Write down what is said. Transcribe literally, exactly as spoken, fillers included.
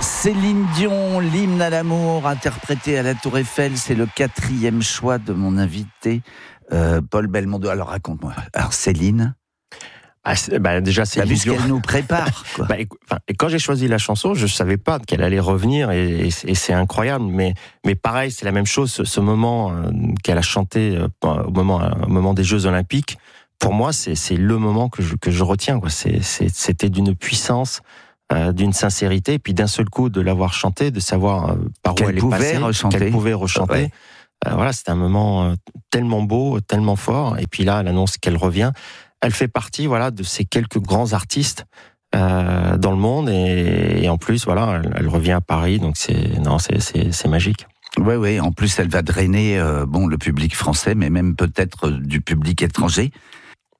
Céline Dion, l'hymne à l'amour, interprété à la Tour Eiffel, c'est le quatrième choix de mon invité, euh, Paul Belmondo. Alors raconte-moi. Alors Céline, ah, bah, déjà Céline Dion, vu ce qu'elle nous prépare. Quoi. bah, et, et quand j'ai choisi la chanson, je savais pas qu'elle allait revenir et, et, et c'est incroyable. Mais, mais pareil, c'est la même chose. Ce, ce moment euh, qu'elle a chanté euh, au moment, au moment des Jeux Olympiques, pour moi, c'est, c'est le moment que je, que je retiens. Quoi. C'est, c'est, c'était d'une puissance. Euh, d'une sincérité, et puis d'un seul coup de l'avoir chanté, de savoir euh, par qu'elle où elle est passée, rechanter. qu'elle pouvait rechanter. Ouais. Euh, voilà, c'est un moment euh, tellement beau, tellement fort. Et puis là, elle annonce qu'elle revient. Elle fait partie, voilà, de ces quelques grands artistes euh, dans le monde, et, et en plus, voilà, elle, elle revient à Paris, donc c'est non, c'est c'est, c'est magique. Oui, oui. En plus, elle va drainer euh, bon le public français, mais même peut-être euh, du public étranger.